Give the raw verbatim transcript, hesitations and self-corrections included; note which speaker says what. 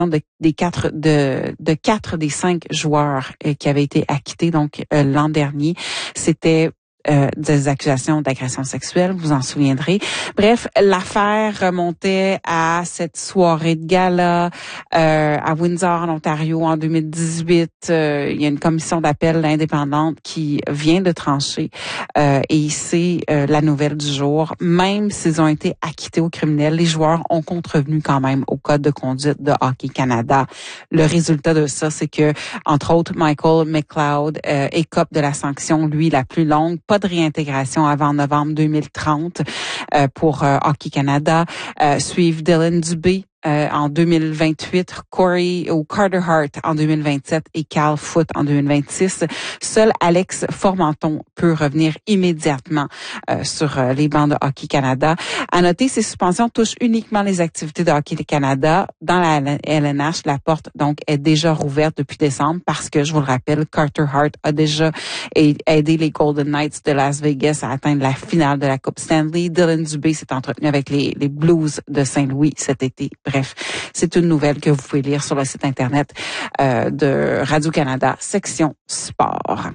Speaker 1: de, des quatre de, de quatre des cinq joueurs euh, qui avaient été acquittés donc euh, l'an dernier. C'était Euh, des accusations d'agression sexuelle, vous en souviendrez. Bref, l'affaire remontait à cette soirée de gala euh, à Windsor, en Ontario, en deux mille dix-huit. Euh, il y a une commission d'appel indépendante qui vient de trancher euh, et c'est euh, la nouvelle du jour. Même s'ils ont été acquittés au criminel, les joueurs ont contrevenu quand même au code de conduite de Hockey Canada. Le résultat de ça, c'est que, entre autres, Michael McLeod euh, écope de la sanction, lui, la plus longue. Pas de réintégration avant novembre deux mille trente euh, pour euh, Hockey Canada. Euh, suivent Dylan Dubé euh, en deux mille vingt-huit, Corey ou Carter Hart en deux mille vingt-sept et Cal Foote en deux mille vingt-six. Seul Alex Formenton peut revenir immédiatement euh, sur euh, les bancs de Hockey Canada. À noter, ces suspensions touchent uniquement les activités de Hockey Canada. Dans la L N H, la porte donc est déjà rouverte depuis décembre parce que, je vous le rappelle, Carter Hart a déjà aidé les Golden Knights de Las Vegas à atteindre la finale de la Coupe Stanley. Dylan Dubé s'est entretenu avec les, les Blues de Saint-Louis cet été. Bref, c'est une nouvelle que vous pouvez lire sur le site Internet euh, de Radio-Canada, section sport.